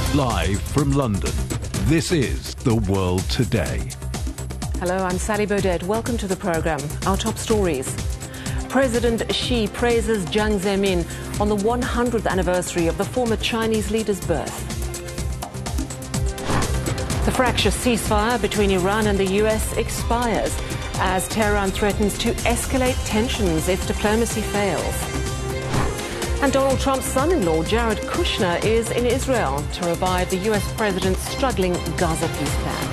Live from London, this is The World Today. Hello, I'm Sally Baudet. Welcome to the programme. Our top stories. President Xi praises Jiang Zemin on the 100th anniversary of the former Chinese leader's birth. The fractious ceasefire between Iran and the US expires as Tehran threatens to escalate tensions if diplomacy fails. And Donald Trump's son-in-law, Jared Kushner, is in Israel to revive the US president's struggling Gaza peace plan.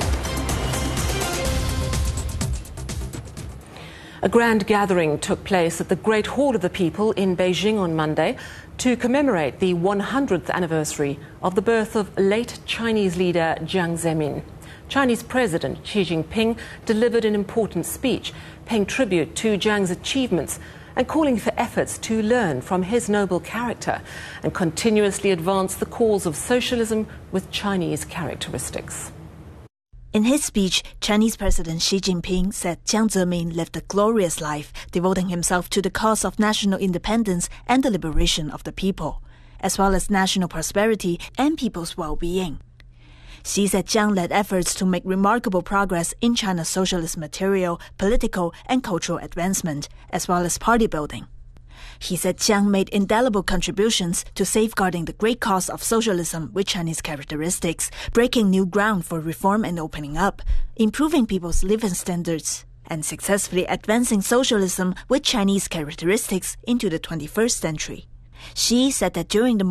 A grand gathering took place at the Great Hall of the People in Beijing on Monday to commemorate the 100th anniversary of the birth of late Chinese leader Jiang Zemin. Chinese President Xi Jinping delivered an important speech, paying tribute to Jiang's achievements and calling for efforts to learn from his noble character and continuously advance the cause of socialism with Chinese characteristics. In his speech, Chinese President Xi Jinping said Jiang Zemin lived a glorious life, devoting himself to the cause of national independence and the liberation of the people, as well as national prosperity and people's well-being. Xi said Jiang led efforts to make remarkable progress in China's socialist material, political, and cultural advancement, as well as party building. He said Jiang made indelible contributions to safeguarding the great cause of socialism with Chinese characteristics, breaking new ground for reform and opening up, improving people's living standards, and successfully advancing socialism with Chinese characteristics into the 21st century. Xi said that during the